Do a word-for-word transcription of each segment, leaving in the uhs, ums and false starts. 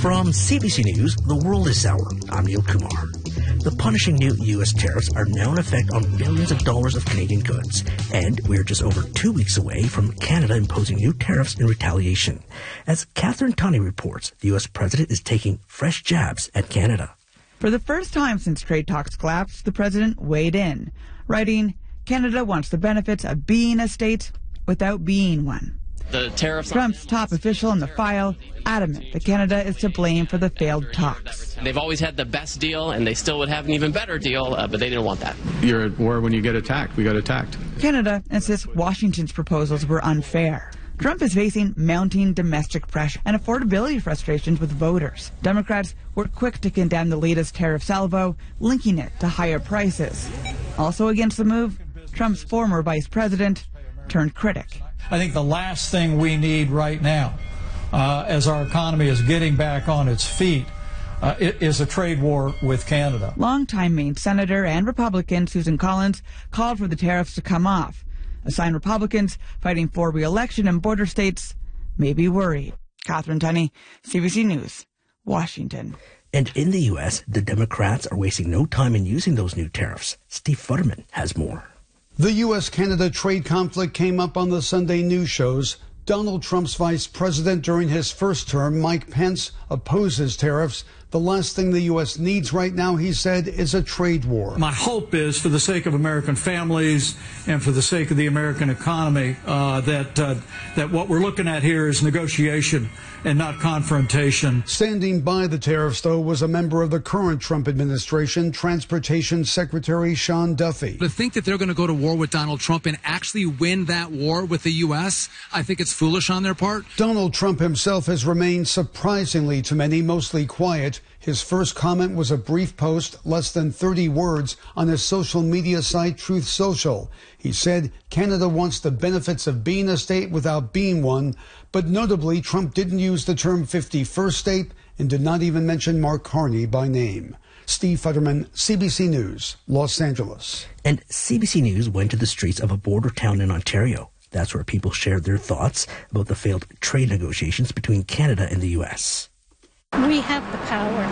From C B C News, The World is Sour. I'm Neil Kumar. The punishing new U S tariffs are now in effect on billions of dollars of Canadian goods, and we're just over two weeks away from Canada imposing new tariffs in retaliation. As Catherine Tunney reports, the U S president is taking fresh jabs at Canada. For the first time since trade talks collapsed, the president weighed in, writing, "Canada wants the benefits of being a state without being one." The tariffs. Trump's top official in the file adamant that Canada is to blame for the failed talks. They've always had the best deal, and they still would have an even better deal, uh, but they didn't want that. You're at war when you get attacked. We got attacked. Canada insists Washington's proposals were unfair. Trump is facing mounting domestic pressure and affordability frustrations with voters. Democrats were quick to condemn the latest tariff salvo, linking it to higher prices. Also against the move, Trump's former vice president turned critic. I think the last thing we need right now, uh, as our economy is getting back on its feet, uh, is a trade war with Canada. Longtime Maine Senator and Republican Susan Collins called for the tariffs to come off, a sign Republicans fighting for re-election in border states may be worried. Catherine Tunney, C B C News, Washington. And in the U S, the Democrats are wasting no time in using those new tariffs. Steve Futterman has more. The U S Canada trade conflict came up on the Sunday news shows. Donald Trump's vice president during his first term, Mike Pence, opposes tariffs. The last thing the U S needs right now, he said, is a trade war. My hope is, for the sake of American families and for the sake of the American economy, uh, that uh, that what we're looking at here is negotiation and not confrontation. Standing by the tariffs, though, was a member of the current Trump administration, Transportation Secretary Sean Duffy. To think that they're going to go to war with Donald Trump and actually win that war with the U S, I think it's foolish on their part. Donald Trump himself has remained surprisingly to many, mostly quiet. His first comment was a brief post, less than thirty words, on his social media site Truth Social. He said Canada wants the benefits of being a state without being one, but notably Trump didn't use the term fifty-first state and did not even mention Mark Carney by name. Steve Futterman, C B C News, Los Angeles. And C B C News went to the streets of a border town in Ontario. That's where people shared their thoughts about the failed trade negotiations between Canada and the U S. We have the power,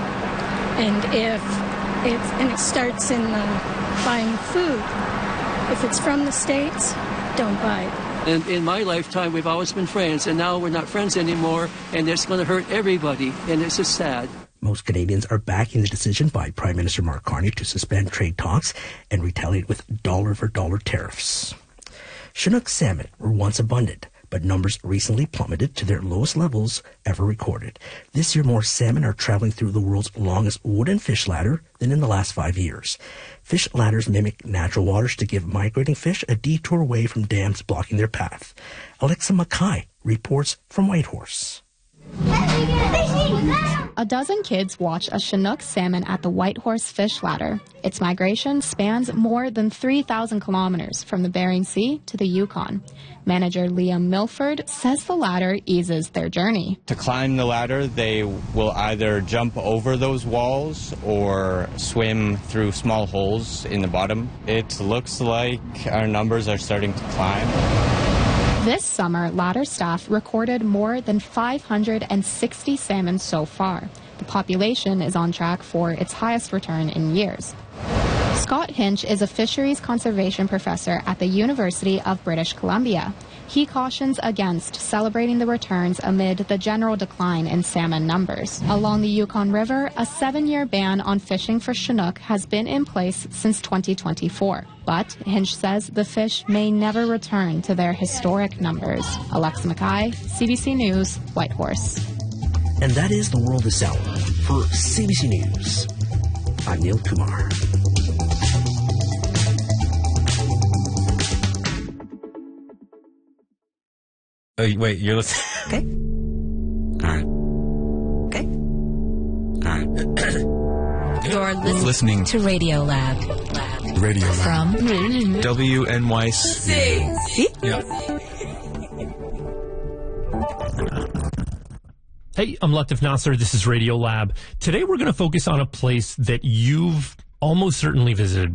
and if it's and it starts in uh, buying food. If it's from the States, don't buy it. And in my lifetime, we've always been friends, and now we're not friends anymore, and it's going to hurt everybody, and it's just sad. Most Canadians are backing the decision by Prime Minister Mark Carney to suspend trade talks and retaliate with dollar-for-dollar tariffs. Chinook salmon were once abundant, but numbers recently plummeted to their lowest levels ever recorded. This year, more salmon are traveling through the world's longest wooden fish ladder than in the last five years. Fish ladders mimic natural waters to give migrating fish a detour away from dams blocking their path. Alexa Mackay reports from Whitehorse. A dozen kids watch a Chinook salmon at the Whitehorse Fish Ladder. Its migration spans more than three thousand kilometers from the Bering Sea to the Yukon. Manager Liam Milford says the ladder eases their journey. To climb the ladder, they will either jump over those walls or swim through small holes in the bottom. It looks like our numbers are starting to climb. This summer, ladder staff recorded more than five hundred sixty salmon so far. The population is on track for its highest return in years. Scott Hinch is a fisheries conservation professor at the University of British Columbia. He cautions against celebrating the returns amid the general decline in salmon numbers. Along the Yukon River, a seven-year ban on fishing for Chinook has been in place since twenty twenty-four. But Hinch says the fish may never return to their historic numbers. Alexa Mackay, C B C News, Whitehorse. And that is The World is Sour. For C B C News, I'm Neil Kumar. Oh, wait, you're listening? Okay. All right. Okay. All right. You're listening, listening to Radio Lab. Radio Lab. From W N Y C. See? Yeah. Hey, I'm Latif Nasser. This is Radio Lab. Today we're going to focus on a place that you've almost certainly visited